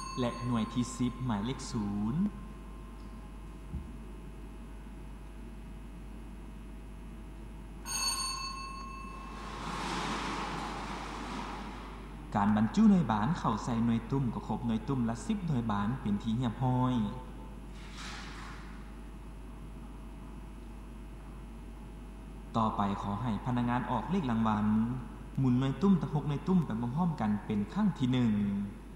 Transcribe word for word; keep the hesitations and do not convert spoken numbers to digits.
และหน่วยที่สิบหมายเลขศูนย์การบรรจุหน่วยบานเข้าใส่หน่วยตุ้มก็ครบหน่วยตุ้มละสิบหน่วยบานเป็นที่เรียบร้อยต่อไปขอให้พนักงานออกเลขรางวัลหมุนหน่วยตุ้มตะหกหน่วยตุ้มไปพร้อมๆกันเป็นครั้งที่หนึ่ง